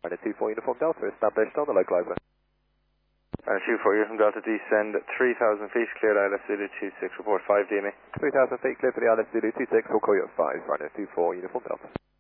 Runway 24 Uniform Delta, established on the local over. Runway 24 Uniform Delta, descend 3,000 feet, cleared ILS Zulu 26, report 5 DME. 3,000 feet clear for the ILS Zulu 26, we'll call you at 5, runway 24 Uniform Delta.